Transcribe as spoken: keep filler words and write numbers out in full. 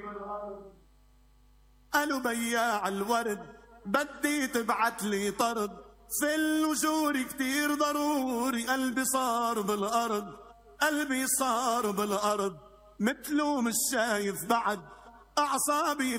قالوا بياع الورد بدي تبعت لي طرد، في الوجور كتير ضروري، قلبي صار بالأرض، قلبي صار بالأرض، مثله مش شايف بعد، أعصابي